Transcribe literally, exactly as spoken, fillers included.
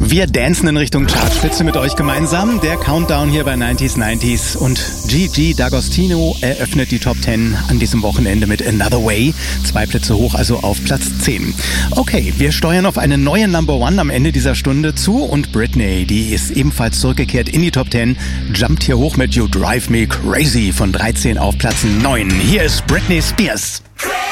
Wir dancen in Richtung Chartspitze mit euch gemeinsam. Der Countdown hier bei neunziger neunzig und Gigi D'Agostino eröffnet die Top zehn an diesem Wochenende mit Another Way. Zwei Plätze hoch, also auf Platz zehn. Okay, wir steuern auf eine neue Number One am Ende dieser Stunde zu und Britney, die ist ebenfalls zurückgekehrt in die Top zehn, jumpt hier hoch mit You Drive Me Crazy von dreizehn auf Platz neun. Hier ist Britney Spears. Crazy.